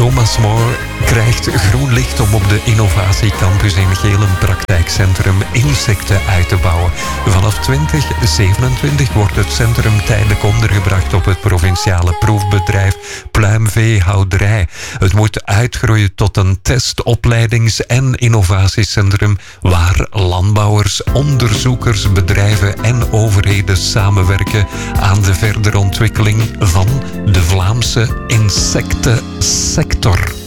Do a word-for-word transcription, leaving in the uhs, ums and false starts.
Thomas More krijgt groen licht om op de Innovatiecampus in Geel een praktijkcentrum insecten uit te bouwen. Vanaf twintig zevenentwintig wordt het centrum tijdelijk ondergebracht op het provinciale proefbedrijf Pluimveehouderij. Het moet uitgroeien tot een test-, opleidings- en innovatiecentrum waar landbouwers, onderzoekers, bedrijven en overheden samenwerken aan de verdere ontwikkeling van de Vlaamse insectensector.